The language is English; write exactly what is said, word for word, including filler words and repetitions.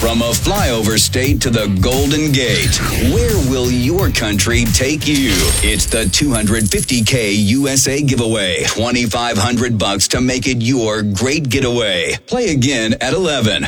From a flyover state to the Golden Gate, where will your country take you? It's the two hundred fifty K U S A giveaway. twenty-five hundred bucks to make it your great getaway. Play again at eleven.